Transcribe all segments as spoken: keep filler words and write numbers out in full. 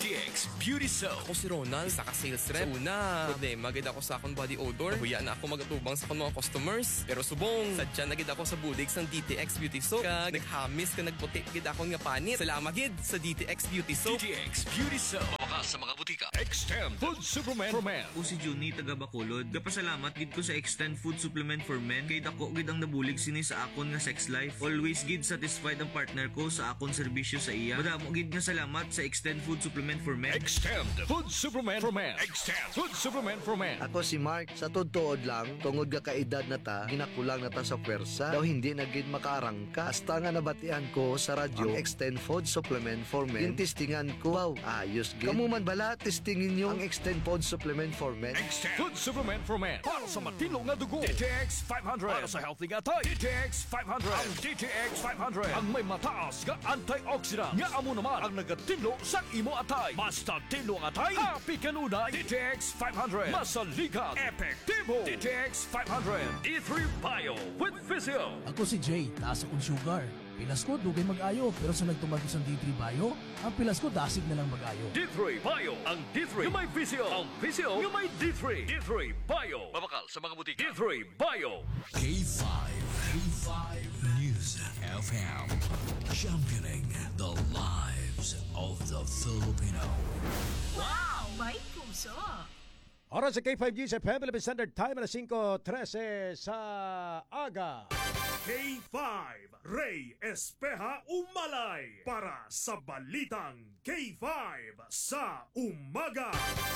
D T X Beauty Soap. Ako si Ronald, sa ka-sales rep. Sa una, problema gid ako sa akong body odor. Huya na ako magatubang sa akong mga customers. Pero subong, sadya na gid ako sa budig sang D T X Beauty Soap. Kag naghamis ka nagputi gid akong nga panit. Salamat gid sa D T X Beauty Soap. D T X Beauty Soap. Mabaka sa mga butika. Extend Food Supplement for Men. O si Juni taga Bacolod. Kapasalamat gid ko sa Extend Food Supplement for Men kay dako gid ang nabulig sini sa akon nga sex life. Always gid satisfied ang partner ko sa akon serbisyo sa iya. Madamo gid nga salamat sa Extend Food Supplement for Men. Extend Food Supplement for Men. Extend Food Supplement for Men. Ako si Mark, sa todtood lang, tungod ka kaedad na ta, ginakulang na ta sa pwersa, daw hindi na gid makaarangka. Hasta nga nabatian ko sa radyo, ang Extend Food Supplement for Men. Yung testingan ko, wow, ayos gid. Kamu man bala, testingin nyo ang Extend Food Supplement for Men. Extend Food Supplement for Men. Para sa matino nga dugo. D T X five hundred. Para sa healthy nga tay. D T X five hundred. Ang D T X five hundred. Ang may mataas nga antioxidant. Nga amo naman ang nagatilo sa imo atay. Basta tilo ang atay. Happy kanunay. D T X five hundred. Masaligan. Epektibo. D T X five hundred. D three Bio with Physio. Ako si Jay, taas akong sugar. Pilas ko, dugay mag-ayo. Pero sa nagtumagos ang D three Bio, ang pilas ko, dasig na lang mag-ayo. D three Bio. Ang D three yung may Physio. Ang Physio yung may D three. D three Bio. Mabakal sa mga butika. D three Bio. K five. K five News F M. Championing the lives of the Filipino. Wow! May puso! Oras sa K five News F M, Philippine Standard Time, alas five thirteen sa aga. K five, Ray Espeja Umalay para sa Balitang K five sa Umaga.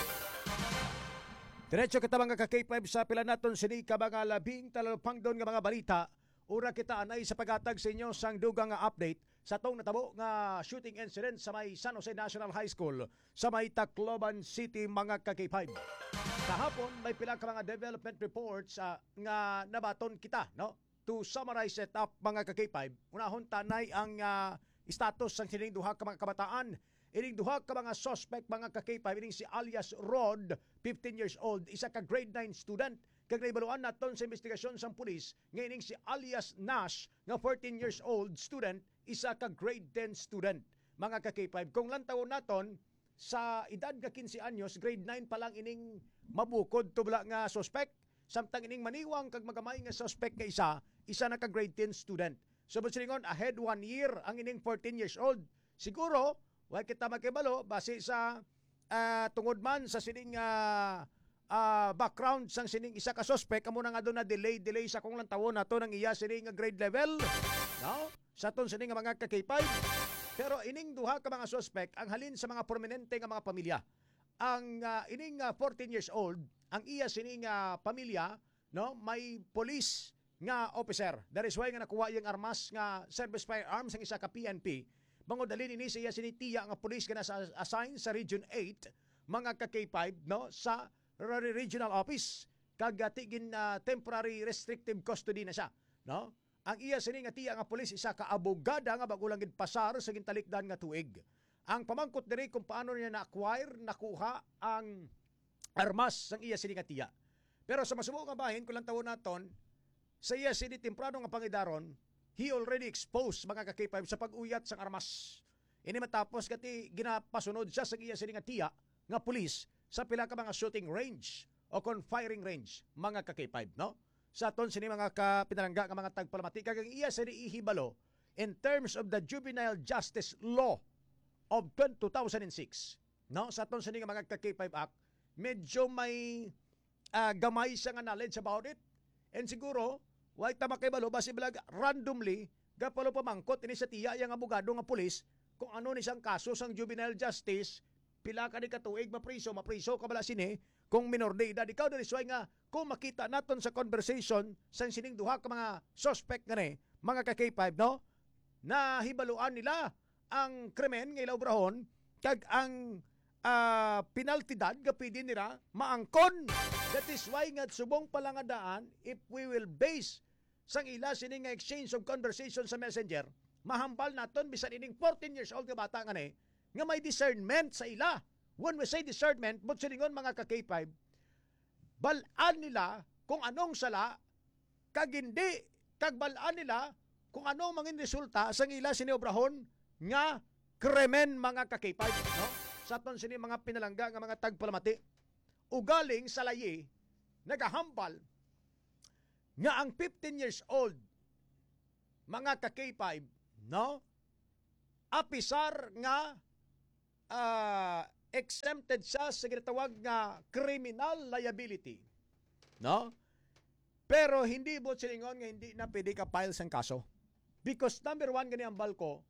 Diretso kita mga ka-K five sa pila naton sini ka mga labing talalupang doon nga mga balita. Ura kita anay sa pagatag sa inyo sang dugang nga update sa tong natabo nga shooting incident sa may San Jose National High School sa may Tacloban City mga ka-K five. Kahapon may pila ka mga development reports uh, nga nabaton kita, no? To summarize it up mga ka-K five, unahon tanay ang uh, status sang sining duha ka mga kabataan. Ining duha ka mga suspect mga ka-K five, ining si alias Rod, fifteen years old, isa ka grade nine student. Kag naibaluan naton sa investigasyon sang pulis, nga ining si alias Nash, nga fourteen years old student, isa ka grade ten student. Mga ka-K five, kung lantawon naton, sa edad nga fifteen anyos, grade nine pa lang ining mabukod tubla nga suspect. Samtang ining maniwang kag magamay nga suspect nga isa, isa na ka grade ten student. So, silingon, ahead one year ang ining fourteen years old. Siguro, wala kita makibalo, base sa uh, tungod man sa sining uh, uh, background sang sining isa ka suspect, amo na nga doon na delay, delay sa kung lang tawon na to ng iya sining grade level. No? Sa ton sining mga ka-K five. Pero ining duha ka mga suspect, ang halin sa mga prominente nga mga pamilya. Ang uh, ining uh, fourteen years old, ang iya sining uh, pamilya, no, may police nga officer. That is why nga nakuha yung armas nga service firearms ang isa ka P N P. Bangod dalin ini siya sinitiya nga police nga nasa assign sa Region eight, mga ka-K five, no, sa regional office. Kagatigin uh, temporary restrictive custody na siya, no? Ang iya sini nga tiya nga police isa ka abogada nga bagulang gid pasar sa gintalikdan nga tuig. Ang pamangkot diri kung paano niya na-acquire, nakuha ang armas sang iya sini nga tiya. Pero sa masubo nga bahin kung lang tawon naton, sa iya sini temprano nga pangidaron, he already exposed mga ka-K five sa pag-uyat sang armas. Ini matapos kati ginapasunod siya sa iya sini nga tiya nga police sa pila ka mga shooting range o kon firing range mga ka-K five, no? Sa aton sini mga kapinalangga nga mga tagpalamatika kag iya sini ihibalo in terms of the Juvenile Justice Law of two thousand six, no? Sa aton sini nga mga ka-K five Act, medyo may uh, gamay sa nga knowledge about it. And siguro why ta makibalo basi bilag randomly gapalo pamangkot ini sa tiya yang abogado nga pulis kung ano ni siyang kaso sang juvenile justice, pila ka di katuig mapriso mapriso ka bala sini kung minor de edad. Ikaw dali suway nga kung makita naton sa conversation sang sining duha ka mga suspect nga ni mga ka-K five, no, na hibaluan nila ang krimen nga ilaw brahon kag ang uh, penaltidad nga pwede nila maangkon. That is why nga subong pala nga daan, if we will base sang ila sining nga exchange of conversation sa messenger, mahambal naton bisan ining fourteen years old nga bata nga ni nga may discernment sa ila. When we say discernment, but silingon mga ka-K five, balaan nila kung anong sala, kag hindi, kag balaan nila kung anong mangin resulta sang ila siniobrahon nga krimen mga ka-K five, no? sa aton sini mga pinalangga nga mga tagpalamati ugaling sa layi nagahambal nga ang fifteen years old mga ka K five no apisar nga uh, exempted siya sa ginatawag nga criminal liability no pero hindi mo silingon nga hindi na pwede ka file sang kaso because number one gani ang balko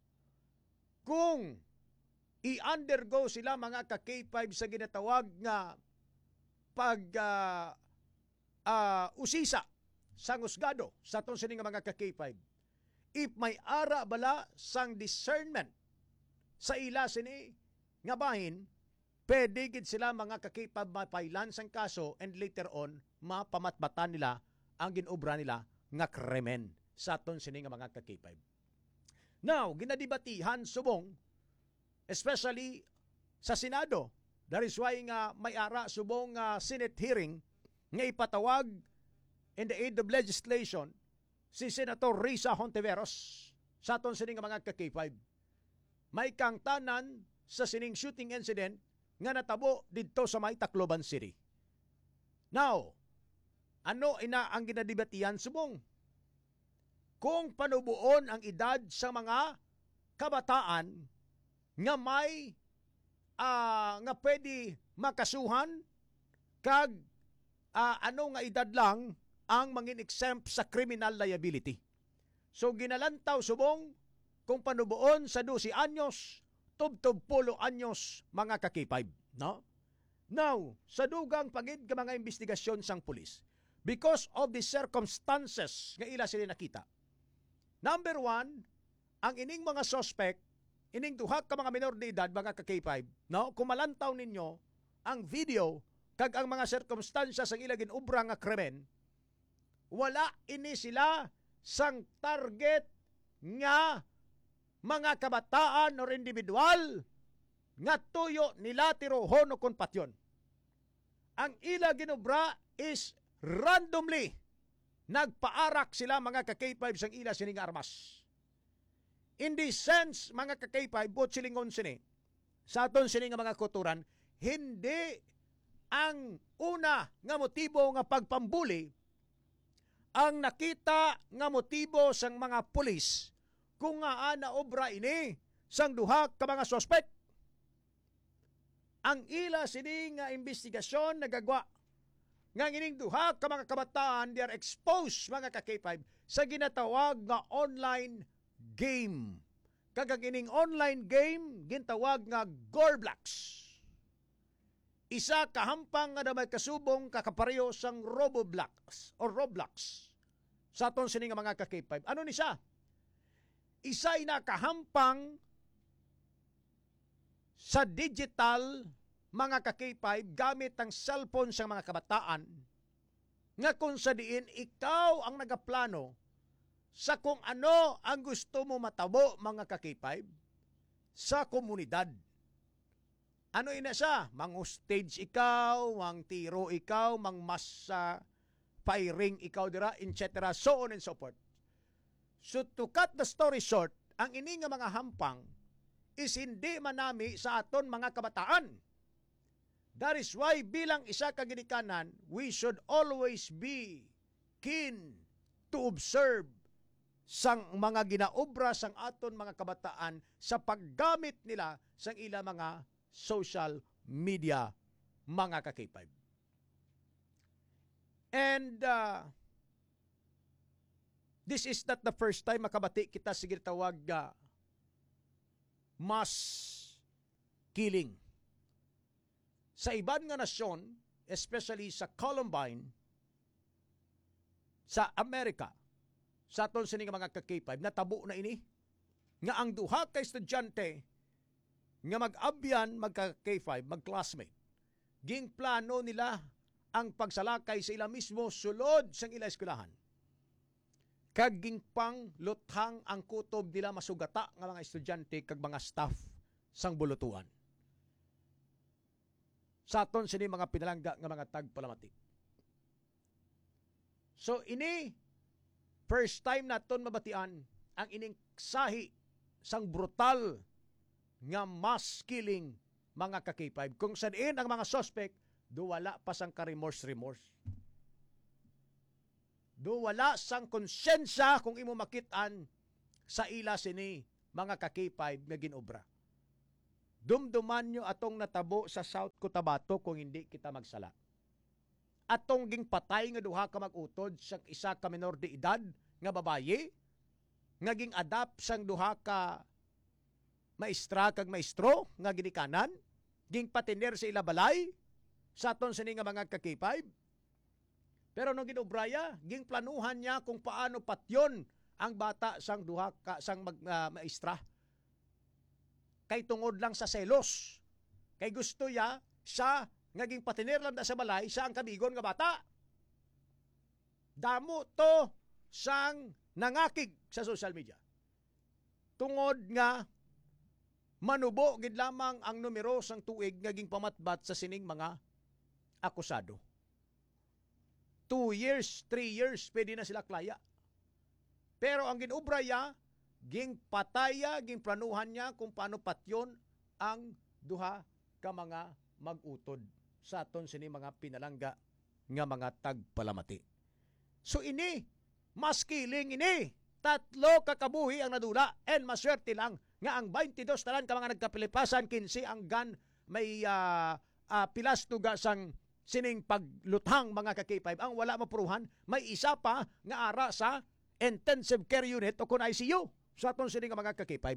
kung i-undergo sila mga ka K five sa ginatawag nga pag uh, uh, usisa sang husgado sa atong sini nga mga ka K five if may ara bala sang discernment sa ila sini nga bahin pwede gid sila mga ka K five mapailan sang kaso and later on mapamatbatan nila ang ginobra nila nga krimen sa aton sini nga mga ka K five. Now, ginadibatihan subong especially sa Senado. That is why nga may ara subong uh, Senate hearing nga ipatawag in the aid of legislation si Senator Risa Hontiveros sa aton sini nga mga ka K five. May kang tanan sa sining shooting incident nga natabo didto sa may Tacloban City. Now, ano ina ang ginadibatihan subong? Kung panubuon ang edad sa mga kabataan nga may uh, nga pwede makasuhan kag uh, ano nga edad lang ang mangin-exempt sa criminal liability. So ginalantaw subong kung panubuon sa twelve anyos, tub-tub pulo anyos mga ka K five, no? Now, sa dugang pagid ka mga investigasyon sang pulis, because of the circumstances nga ila sila nakita. Number one, ang ining mga suspect, ining duha ka mga minor de edad, mga ka K five, no? Kung malantaw ninyo ang video kag ang mga circumstances ang ila ginubra nga krimen, wala ini sila sang target nga mga kabataan or individual nga tuyo nila tirohon o konpatyon. Ang ila ginubra is randomly nagpaarak sila mga ka K five sang ila sining armas. In this sense, mga ka K five, bot silingon sini, sa aton sini nga mga kuturan, hindi ang una nga motibo nga pagpambuli ang nakita nga motibo sang mga pulis kung nga na obra ini sang duha ka mga suspect. Ang ila sini nga investigasyon nagagwa nga ining duha ka mga kabataan they are exposed mga ka K five sa ginatawag nga online game. Kagag ining online game gintawag nga Gorblax. Isa kahampang nga damay kasubong kakapareho sang Roboblox or Roblox sa aton sini nga mga ka K five. Ano ni siya? Isa'y nakahampang sa digital mga ka K five gamit ang cellphone sa mga kabataan nga kung sa diin ikaw ang nagaplano sa kung ano ang gusto mo matabo mga ka K five sa komunidad. Ano ina siya? Mang stage ikaw, mang tiro ikaw, mang masa firing ikaw dira, et cetera. So on and so forth. So to cut the story short, ang ini nga mga hampang is hindi manami sa aton mga kabataan. That is why bilang isa ka ginikanan, we should always be keen to observe sang mga ginaobra sang aton mga kabataan sa paggamit nila sang ila mga social media mga ka K five. And uh, this is not the first time makabati kita sa ginatawag uh, mass killing. Sa iban nga nasyon, especially sa Columbine, sa Amerika, sa aton sini nga mga ka K five, natabo na ini, nga ang duha ka estudyante, nga mag-abyan, magka K five, mag-classmate, ging plano nila ang pagsalakay sa ila mismo sulod sang ila eskwelahan. Kag ging pang luthang ang kutob nila masugata nga mga estudyante kag mga staff sang bulutuan. Sa aton sini mga pinalangga nga mga tagpalamati. So ini first time naton mabatian ang ining sahi sang brutal nga mass killing mga ka-K five. Kung saan ang mga suspect, do wala pa sang ka-remorse-remorse. Do wala sang konsensya kung imo makitaan sa ila sini mga ka-K five nga ginobra. Dumduman nyo atong natabo sa South Cotabato kung hindi kita magsala. Atong ging patay nga duha ka mag-utod sa isa ka menor de edad nga babaye, nga ging adapt sang duha ka maestra kag maestro nga ginikanan, ging patiner sa ila balay sa aton sini nga mga ka-K five. Pero nung ginobraya, ging planuhan niya kung paano patyon ang bata sang duha ka sang mag, uh, maestra. Kay tungod lang sa selos. Kay gusto ya sa ngaging patiner lang da sa balay sa ang kabigon nga bata. Damo to sang nangakig sa social media. Tungod nga manubo gid lamang ang numero sang tuig ngaging pamatbat sa sining mga akusado. Two years, three years, pwede na sila klaya. Pero ang ginubraya, ging pataya, ging planuhan niya kung paano patyon ang duha ka mga mag-utod sa aton sini mga pinalangga nga mga tagpalamati. So ini, mas kiling ini, tatlo kakabuhi ang nadula and maswerte lang nga ang twenty-two talan ka mga nagkapilipasan, fifteen ang gun may uh, uh, pilas tuga sang sining pagluthang mga ka-K five. Ang wala mapruhan, may isa pa nga ara sa intensive care unit o kun I C U sa aton sining mga ka-K five.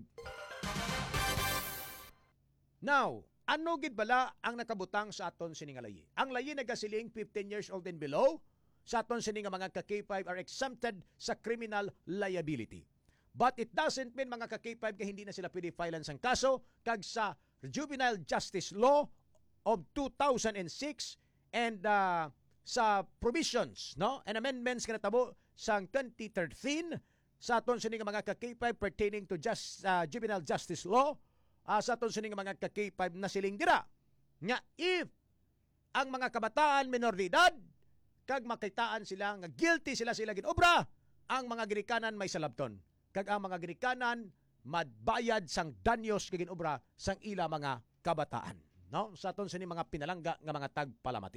Now, ano gid bala ang nakabutang sa aton sining layi? Ang layi nagasiling fifteen years old and below sa aton sining mga ka-K five are exempted sa criminal liability. But it doesn't mean mga ka-K five ka hindi na sila pwede filean sang kaso kag sa Juvenile Justice Law of two thousand six and uh, sa provisions no and amendments nga natabo sang twenty thirteen sa aton sining mga ka-K five pertaining to just uh, Juvenile Justice Law, uh, sa aton sining mga ka-K five na siling dira nga if ang mga kabataan menor de edad kag makitaan sila nga guilty sila sila ginobra, ang mga girikanan may salabton kag ang mga girikanan madbayad sang danyos kag ginobra sang ila mga kabataan no sa aton sining mga pinalangga nga mga tagpalamati.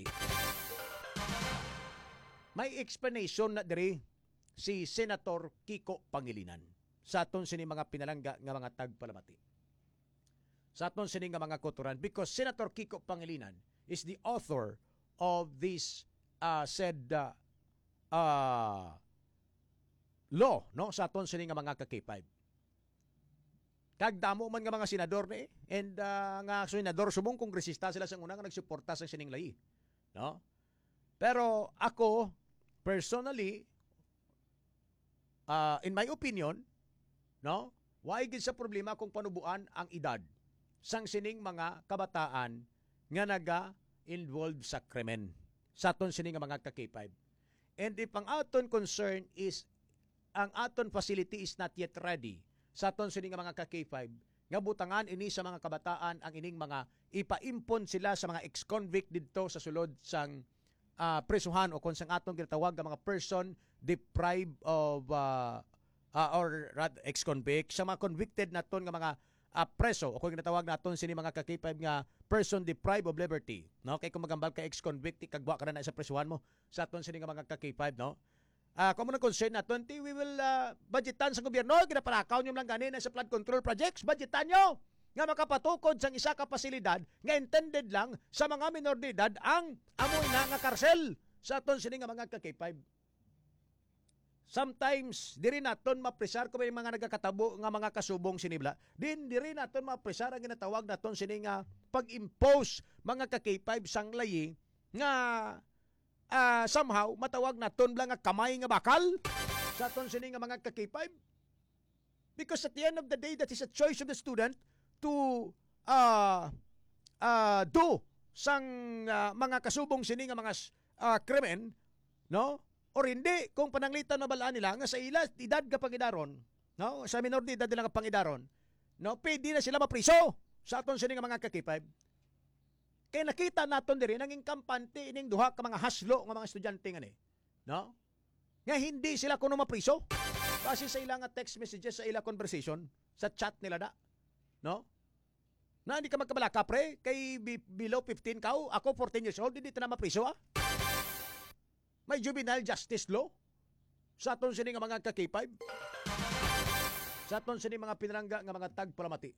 May explanation na diri si Senator Kiko Pangilinan sa aton sini mga pinalangga nga mga tagpalamati. Sa aton sini nga mga kotoran because Senator Kiko Pangilinan is the author of this uh, said uh, uh, law no sa aton sini nga mga ka-K five. Kag damo man nga mga senador ni and uh, nga senador subong kongresista sila sang una nga nagsuporta sa sining layi. No? Pero ako personally uh, in my opinion, no, why gid sa problema kung panubuan ang edad sang sining mga kabataan nga naga-involved sa krimen sa aton sining nga mga ka-K five. And if ang aton concern is ang aton facility is not yet ready sa aton sining nga mga ka-K five, nga butangan ini sa mga kabataan ang ining mga ipaimpon sila sa mga ex-convict didto sa sulod sang uh, presuhan o kung sang aton ginatawag nga mga person deprived of uh, uh, or ex-convict sa mga convicted naton nga mga uh, preso o kung ginatawag naton sini mga ka-K five nga person deprived of liberty, no? Kay kung magambal ka ex-convict kagwa ka na sa presuhan mo sa aton sini nga mga ka-K five, no? Uh, kung mo concern na twenty, we will uh, budgetan sa gobyerno, ginaparakaw nyo lang ganin sa flood control projects, budgetan nyo nga makapatukod sa isa ka pasilidad nga intended lang sa mga minor de edad ang amoy na nga karsel sa aton sini nga mga ka-K five. Sometimes, diri naton mapresar kung may mga nagkakatabo nga mga kasubong sinibla, din diri naton mapresar ang ginatawag naton sini nga pag-impose mga ka-K five sang layi nga Uh, somehow, matawag na ton lang nga kamay nga bakal sa ton sini nga mga ka-K five. Because at the end of the day, that is a choice of the student to uh, uh, do sang uh, mga kasubong sini nga mga uh, krimen, no? Or hindi, kung pananglitan na balaan nila, nga sa ila, edad ka pangidaron, no? Sa minor de edad nila ka pangidaron, no? Pwede na sila mapriso sa aton sini nga mga ka-K five. Kaya nakita naton diri nanging kampante ining duha ka mga haslo nga mga estudyante nga ni, no? Nga hindi sila kuno mapriso base sa ilang text messages sa ilang conversation sa chat nila da, no? Na hindi ka magkabalaka, pre, kay bi- below fifteen ka, ako fourteen years old, hindi na mapriso, ah. May juvenile justice law sa aton sini nga mga ka K five. Sa aton sini mga pinarangga nga mga tagpalamati.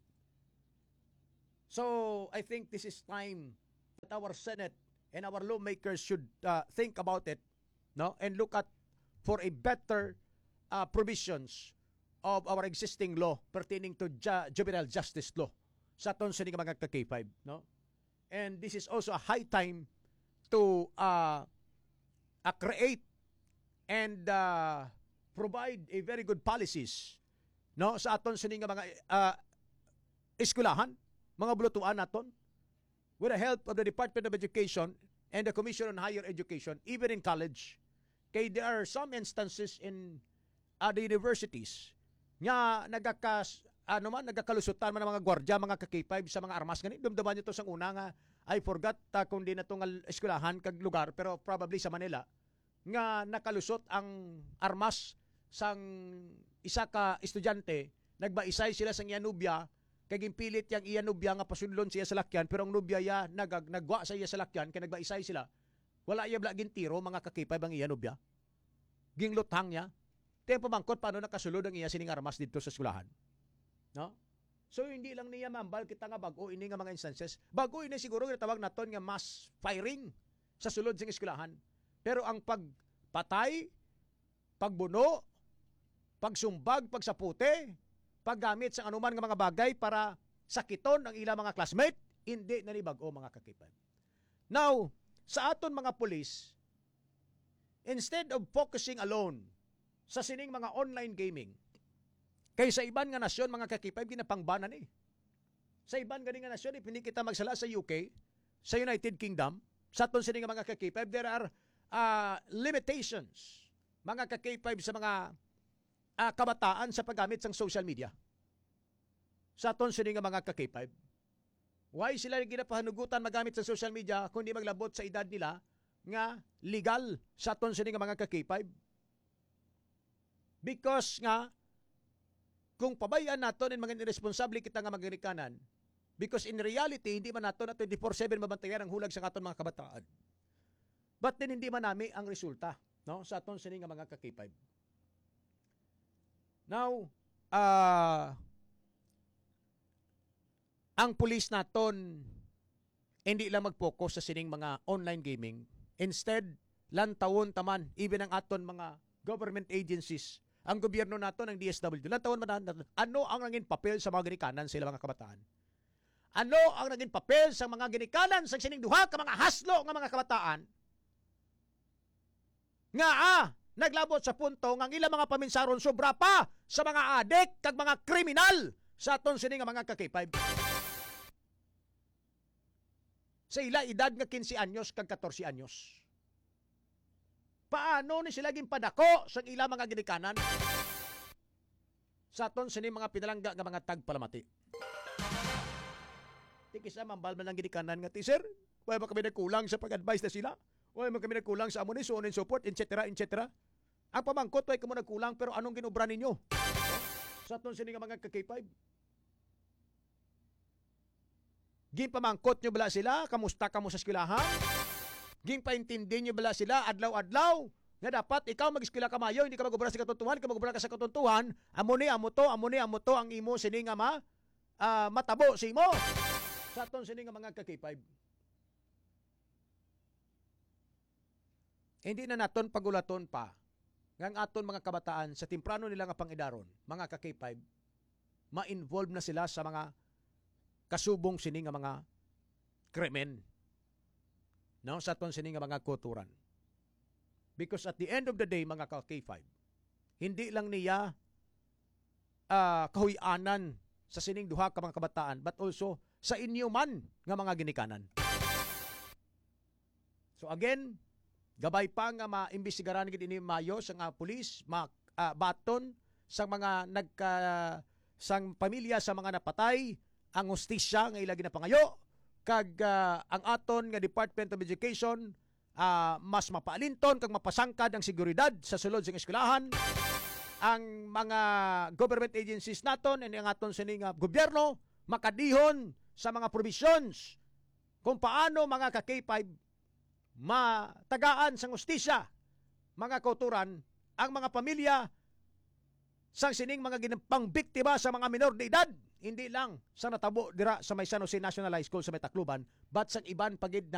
So, I think this is time that our Senate and our lawmakers should uh, think about it, no, and look at for a better uh, provisions of our existing law pertaining to ju- juvenile justice law sa aton sini nga mga ka K five, no? And this is also a high time to uh, uh, create and uh, provide a very good policies, no, sa aton sini nga mga uh, eskwelahan, mga bulutuan naton, with the help of the Department of Education and the Commission on Higher Education, even in college. Kay there are some instances in uh, the universities nga nagakas ano man nagakalusutan man ng mga gwardiya, mga ka K five sa mga armas gani. Dumdaman nyo to sang una nga I forgot uh, kung di na itong eskwelahan kag lugar, pero probably sa Manila nga nakalusot ang armas sang isa ka estudyante, nagbaisay sila sang iyanubya, kay gimpilit yang iyanubya nga pasunlon siya sa lakyan, pero ang nubya ya nagag nagwa sa iya sa lakyan, kay nagbaisay sila. Wala iya blagin tiro, mga ka K five ang iyanubya. Gingluthang niya. Tayo pamangkot paano nakasulod ang iya sining armas dito sa eskwelahan. No? So hindi lang niya mambal kita nga bago ini nga mga instances. Bago ini siguro ginatawag naton nga mass firing sa sulod sing eskwelahan. Pero ang pagpatay, pagbuno, pagsumbag, pagsapute, paggamit sa anuman nga mga bagay para sakiton ang ilang mga classmate, hindi na ni bago, mga kakipan. Now, sa aton mga pulis, instead of focusing alone sa sining mga online gaming, kay sa iban nga nasyon, mga kakipay, ginapangbanan eh. Sa iban nga nga nasyon, if hindi kita magsala sa U K, sa United Kingdom, sa aton sining mga kakipay, there are uh, limitations, mga kakipay, sa mga uh, kabataan sa paggamit ng social media. Sa aton sining mga kakipay. Why sila ginapahanugutan magamit sa social media kung di maglabot sa edad nila nga legal sa aton sining mga ka-K five? Because nga, kung pabayaan naton and mga irresponsable kita nga mag-Amerikanan, because in reality, hindi man nato na twenty-four seven mabantayan ang hulag sa aton mga kabataan. But then hindi man nami ang resulta, no, sa aton sining nga mga ka-K five. Now, ah, uh, ang pulis naton hindi lang mag-focus sa sining mga online gaming. Instead, lantawon taman, even ang aton mga government agencies, ang gobyerno naton, ang D S W, lantawon man naton, ano ang naging papel sa mga ginikanan sila mga kabataan? Ano ang naging papel sa mga ginikanan sa sining duha ka mga haslo ng mga kabataan? Nga ah, naglabot sa punto ng ilang mga paminsaron sobra pa sa mga adik kag mga kriminal sa aton sining mga ka-K five. Sa ila edad nga fifteen anyos kag fourteen anyos. Paano ni sila ginpadako sa ila mga ginikanan? Sa aton sini mga pinalangga nga mga tagpalamati. Tikisa mambal man ang ginikanan nga ti sir, wala ba kami nagkulang sa pag-advise na sila? Wala ba kami nagkulang sa amon, so on and so forth, et cetera, et cetera. Ang pamangkot, wala kamo nagkulang, pero anong ginubra ninyo? Sa aton sini nga mga ka-K five. Ging pamangkot nyo bala sila, kamusta ka mo sa eskwelahan? Ging paintindi nyo bala sila, adlaw-adlaw, nga dapat ikaw mag-eskwela ka mayo, hindi ka mag-ubra sa katuntuhan, ka mag-ubra ka sa katuntuhan, amo ni, amo to, amo ni, amo to, ang imo sini nga ma, uh, matabo si imo. Sa aton sini nga mga ka-K five. Hindi na naton pagulaton pa, nga ang aton mga kabataan, sa timprano nila nga pangidaron, mga ka-K five, ma-involve na sila sa mga kasubong sini nga mga krimen, no, sa aton sini nga mga kulturan. Because at the end of the day, mga ka-K five, hindi lang niya uh, kahuyanan sa sining duha ka mga kabataan, but also sa inyo man nga mga ginikanan. So again, gabay pa nga maimbestigaran gid ini mayo sa nga pulis, ma, uh, baton sa mga nagka sang pamilya sa mga napatay, ang hustisya nga ila ginapangayo, kag uh, ang aton nga Department of Education uh, mas mapaalinton kag mapasangkad ang seguridad sa sulod sa eskwelahan. Ang mga government agencies naton and ang aton sining uh, gobyerno makadihon sa mga provisions kung paano mga ka-K five matagaan sa hustisya, mga kauturan, ang mga pamilya sang sining mga ginampang biktima sa mga minor de edad, hindi lang sa natabo dira sa may San Jose National High School sa may Tacloban, but sa iban pagid na